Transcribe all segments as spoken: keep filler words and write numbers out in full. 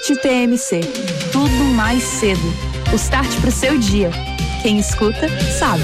Start T M C. Tudo mais cedo. O start pro seu dia. Quem escuta, sabe.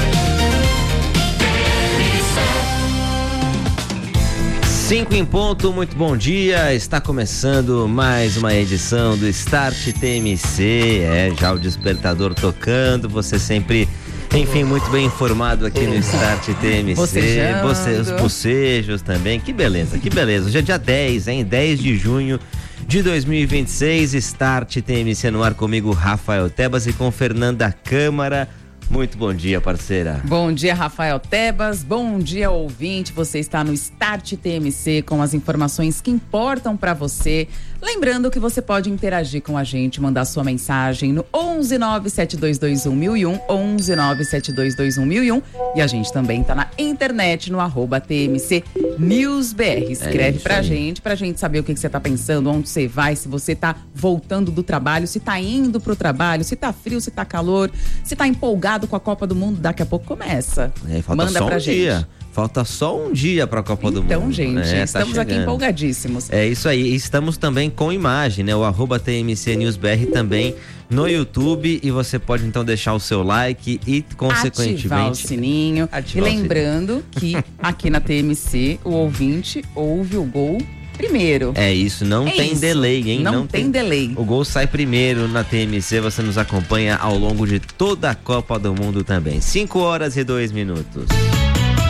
Cinco em ponto, muito bom dia. Está começando mais uma edição do Start T M C. É, já o despertador tocando. Você sempre, enfim, muito bem informado aqui no Start T M C. Bocejando. Você, os bocejos também. Que beleza, que beleza. Hoje é dia dez, hein? dez de junho de dois mil e vinte e seis. Start T M C no ar comigo, Rafael Tebas, e com Fernanda Câmara. Muito bom dia, parceira. Bom dia, Rafael Tebas. Bom dia, ouvinte. Você está no Start T M C com as informações que importam para você. Lembrando que você pode interagir com a gente, mandar sua mensagem no onze nove sete dois dois um mil e um, onze nove sete dois dois um mil e um. E a gente também tá na internet no arroba T M C News B R. Escreve é pra aí. gente, pra gente saber o que, que você tá pensando, onde você vai, se você tá voltando do trabalho, se tá indo pro trabalho, se tá frio, se tá calor, se tá empolgado com a Copa do Mundo. Daqui a pouco começa. É, falta Manda só pra um gente. dia. Falta só um dia para a Copa do Mundo. Então, gente, é, estamos tá aqui empolgadíssimos. É isso aí. Estamos também com imagem, né? O arroba T M C News B R também no YouTube. E você pode então deixar o seu like e, consequentemente, ativar o sininho. Ativar e lembrando que aqui na T M C o ouvinte ouve o gol primeiro. É isso, não é tem isso. delay, hein? Não, não tem, tem delay. O gol sai primeiro na T M C, você nos acompanha ao longo de toda a Copa do Mundo também. cinco horas e dois minutos.